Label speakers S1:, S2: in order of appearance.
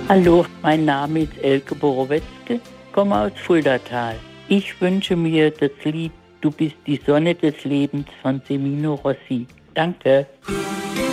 S1: Hallo, mein Name ist Elke Borowetzke, komme aus Fuldatal. Ich wünsche mir das Lied "Du bist die Sonne des Lebens" von Semino Rossi. Danke.